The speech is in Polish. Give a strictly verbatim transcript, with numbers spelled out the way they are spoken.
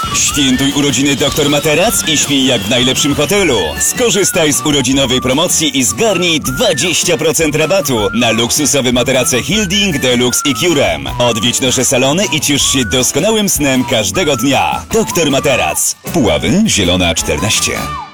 Świętuj urodziny Doktor Materac i śpij jak w najlepszym hotelu. Skorzystaj z urodzinowej promocji i zgarnij dwadzieścia procent rabatu na luksusowe materace Hilding, Deluxe i Curem. Odwiedź nasze salony i ciesz się doskonałym snem każdego dnia. Doktor Materac. Puławy, Zielona czternaście.